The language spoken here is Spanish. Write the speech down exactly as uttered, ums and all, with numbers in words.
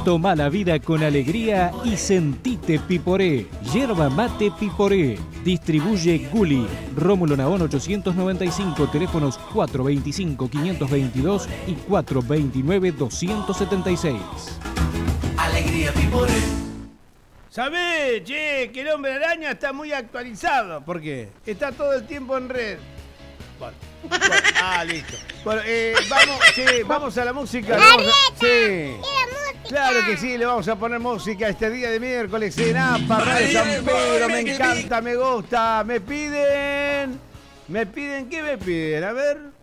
Toma la vida con alegría y sentite Piporé. Yerba mate Piporé. Distribuye Guli. Rómulo Navón ochocientos noventa y cinco, teléfonos cuatro veinticinco, quinientos veintidós y cuatro veintinueve, doscientos setenta y seis. Alegría Piporé. ¿Sabés, che, que el Hombre Araña está muy actualizado? ¿Por qué? Está todo el tiempo en red. Bueno, bueno, ah, listo. Bueno, eh, vamos, sí, vamos a la música. Vamos a, sí. Claro que sí, le vamos a poner música este día de miércoles en APA, Radio San Pedro. Me encanta, me gusta. Me piden... ¿Me piden qué me piden? A ver...